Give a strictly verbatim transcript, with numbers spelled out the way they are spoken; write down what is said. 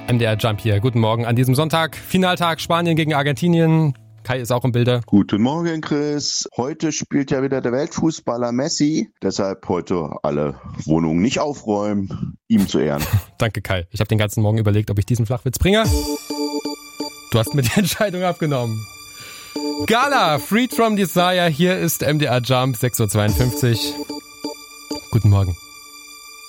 M D R Jump hier. Guten Morgen an diesem Sonntag. Finaltag Spanien gegen Argentinien. Kai ist auch im Bilde. Guten Morgen, Chris. Heute spielt ja wieder der Weltfußballer Messi. Deshalb heute alle Wohnungen nicht aufräumen, ihm zu Ehren. Danke, Kai. Ich habe den ganzen Morgen überlegt, ob ich diesen Flachwitz bringe. Du hast mir die Entscheidung abgenommen. Gala, Freed from Desire. Hier ist M D R Jump, sechs Uhr zweiundfünfzig. Guten Morgen.